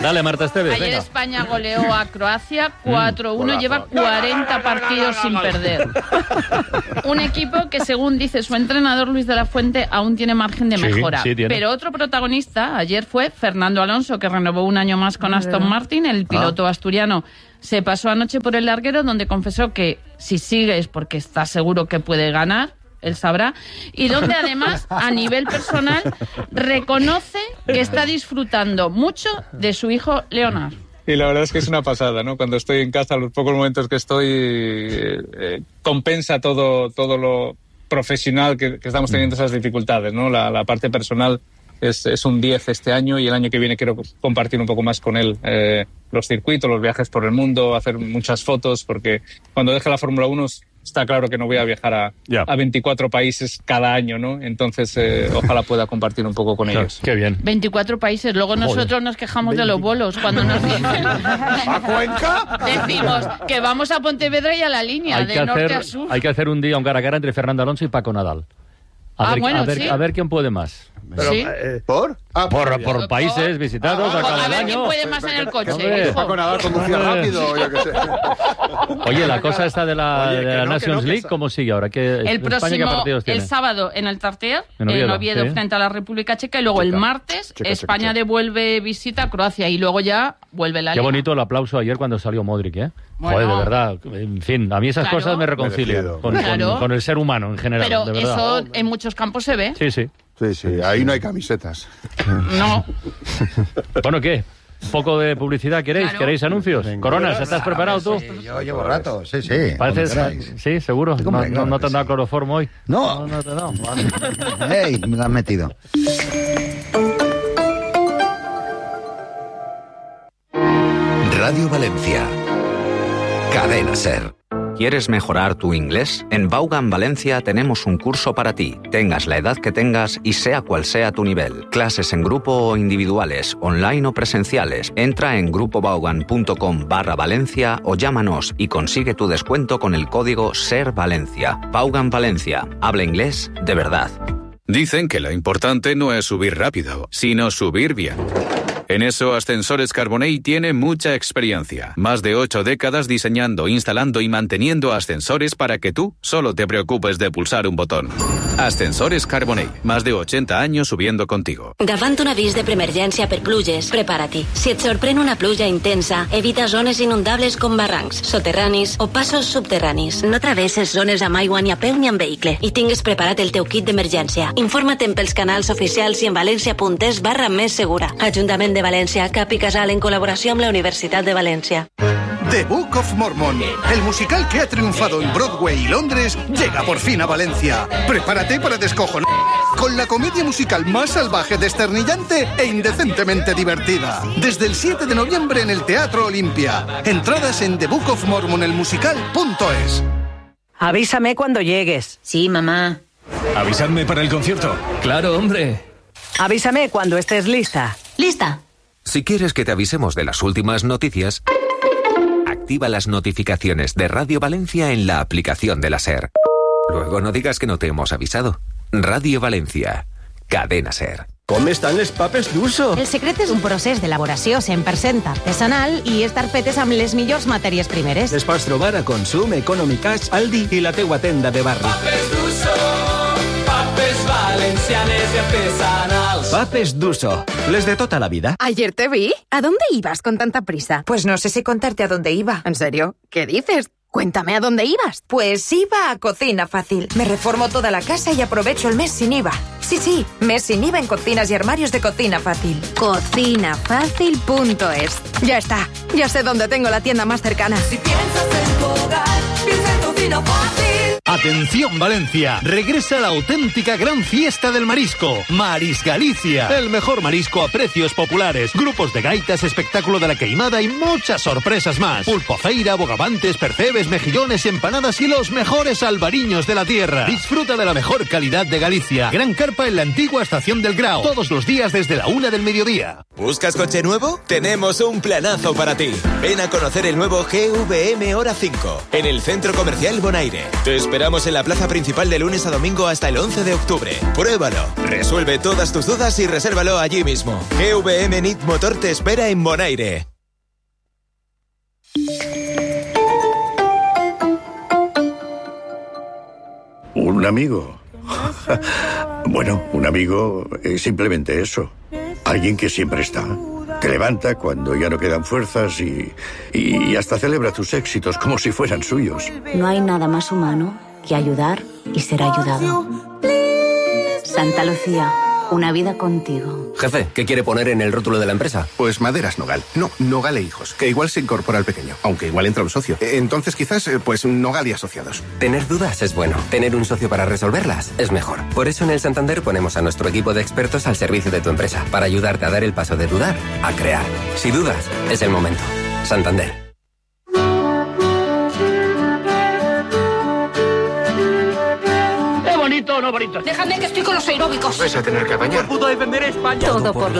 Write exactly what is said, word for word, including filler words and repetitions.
Dale, Marta Esteves, Ayer venga. España goleó a Croacia cuatro uno, mm, lleva cuarenta partidos sin perder. Un equipo que, según dice su entrenador Luis de la Fuente, aún tiene margen de mejora. Sí, sí, tiene. Pero otro protagonista ayer fue Fernando Alonso, que renovó un año más con Aston Martin. El piloto ah. asturiano se pasó anoche por el larguero, donde confesó que si sigue es porque está seguro que puede ganar. Él sabrá, y donde además, a nivel personal, reconoce que está disfrutando mucho de su hijo Leonard. Y la verdad es que es una pasada, ¿no? Cuando estoy en casa, los pocos momentos que estoy, eh, eh, compensa todo, todo lo profesional que, que estamos teniendo esas dificultades, ¿no? La, la parte personal es, es un diez este año, y el año que viene quiero compartir un poco más con él eh, los circuitos, los viajes por el mundo, hacer muchas fotos, porque cuando deje la Fórmula uno está claro que no voy a viajar a, yeah. a veinticuatro países cada año, ¿no? Entonces, eh, ojalá pueda compartir un poco con claro, ellos. Qué bien. veinticuatro países. Luego nosotros Joder. nos quejamos veinte de los bolos cuando nos dicen... ¿A Cuenca? Decimos que vamos a Pontevedra y a la línea, hay de norte hacer, a sur. Hay que hacer un día un cara a cara entre Fernando Alonso y Paco Nadal. A, ah, ver, bueno, a, ver, sí. a ver quién puede más. Pero, ¿Sí? eh, ¿Por? Ah, por, por países visitados ah, a cada a ver año. quién puede más en el coche. Paco Nadal conducía rápido, yo qué sé. Oye, la cosa esta de la, Oye, de la no, Nations no, League, ¿cómo sigue ahora? ¿Qué, el próximo, el sábado en el Tartea, en Oviedo, en Oviedo ¿sí? frente a la República Checa, y luego checa. el martes checa, España checa, checa. devuelve visita a Croacia, y luego ya vuelve la Qué Liga. bonito el aplauso ayer cuando salió Modric, ¿eh? Bueno, Joder, de verdad. En fin, a mí esas claro. cosas me reconcilian con, claro. con, con el ser humano en general. Pero de verdad. eso en muchos campos se ve. Sí, sí. Sí, sí, ahí no hay camisetas. No. Bueno, ¿qué? ¿Un poco de publicidad queréis? Claro. ¿Queréis anuncios? Venga, Coronas, ¿estás preparado tú? Sí, yo llevo rato, sí, sí. ¿Pareces? Sí, seguro. No, Hombre, no, claro no te han dado sí. cloroformo hoy. No. No, no te han dado. Vale. Ey, me lo has metido. Radio Valencia. Cadena SER. ¿Quieres mejorar tu inglés? En Vaughan Valencia tenemos un curso para ti, tengas la edad que tengas y sea cual sea tu nivel. Clases en grupo o individuales, online o presenciales. Entra en grupovaughan.com barra Valencia o llámanos y consigue tu descuento con el código SERValencia. Vaughan Valencia. Habla inglés de verdad. Dicen que lo importante no es subir rápido, sino subir bien. En eso, Ascensores Carbonell tiene mucha experiencia. Más de ocho décadas diseñando, instalando y manteniendo ascensores para que tú solo te preocupes de pulsar un botón. Ascensores Carbonell. Más de ochenta años subiendo contigo. Davant un avís de preemergència per pluges, prepara-t'hi. Si et sorprèn una pluja intensa, evita zones inundables com barrancs, soterranis o passos subterranis. No travesses zones amb aigua ni a peu ni amb vehicle i tingues preparat el teu kit d'emergència. Informa't pels canals oficials i en valencia.es barra més segura. Ajuntament de Valencia, Cap i Casal en colaboración con la Universidad de Valencia. The Book of Mormon, el musical que ha triunfado en Broadway y Londres, llega por fin a Valencia. Prepárate para descojonar con la comedia musical más salvaje, desternillante e indecentemente divertida. Desde el siete de noviembre en el Teatro Olimpia. Entradas en the book of mormon el musical punto es. Avísame cuando llegues. Sí, mamá. ¿Avisadme para el concierto? Claro, hombre. Avísame cuando estés lista. ¿Lista? Si quieres que te avisemos de las últimas noticias, activa las notificaciones de Radio Valencia en la aplicación de la SER. Luego no digas que no te hemos avisado. Radio Valencia. Cadena SER. Com estan les papes d'uso? El secret és un procés d'elaboració cent per cent artesanal i estar fetes amb les millors matèries primeres. Les pots trobar a Consum, Economicash, Aldi i la teua tenda de barri. Papes d'uso, papes valencianes i artesanals. Papes d'uso, les de tota la vida. Ayer te vi. ¿A dónde ibas con tanta prisa? Pues no sé si contarte a dónde iba. ¿En serio? ¿Qué dices? Cuéntame a dónde ibas. Pues iba a Cocina Fácil. Me reformo toda la casa y aprovecho el mes sin I V A. Sí, sí, mes sin I V A en cocinas y armarios de Cocina Fácil. Cocina Fácil punto es. Ya está, ya sé dónde tengo la tienda más cercana. Si piensas en tu hogar, piensa en Cocina Fácil. Atención Valencia, regresa la auténtica gran fiesta del marisco, Maris Galicia. El mejor marisco a precios populares, grupos de gaitas, espectáculo de la queimada y muchas sorpresas más. Pulpofeira, bogavantes, percebes, mejillones, empanadas y los mejores albariños de la tierra. Disfruta de la mejor calidad de Galicia. Gran carpa en la antigua estación del Grao, todos los días desde la una del mediodía. ¿Buscas coche nuevo? Tenemos un planazo para ti. Ven a conocer el nuevo G V M Hora cinco en el Centro Comercial Bonaire. Te esperamos en la plaza principal de lunes a domingo hasta el once de octubre. Pruébalo, resuelve todas tus dudas y resérvalo allí mismo. G V M N I T Motor te espera en Bonaire. Un amigo. Bueno, un amigo es simplemente eso. Alguien que siempre está. Te levanta cuando ya no quedan fuerzas y, y hasta celebra tus éxitos como si fueran suyos. No hay nada más humano que ayudar y ser ayudado. Santa Lucía, una vida contigo. Jefe, ¿qué quiere poner en el rótulo de la empresa? Pues Maderas Nogal. No, Nogal e Hijos, que igual se incorpora al pequeño, aunque igual entra un socio. Entonces quizás, pues Nogal y Asociados. Tener dudas es bueno. Tener un socio para resolverlas es mejor. Por eso en el Santander ponemos a nuestro equipo de expertos al servicio de tu empresa, para ayudarte a dar el paso de dudar a crear. Si dudas, es el momento. Santander. Bonito o no bonito. Déjame que estoy con los aeróbicos. Vais a tener que bañar. Puto defender España. Todo por la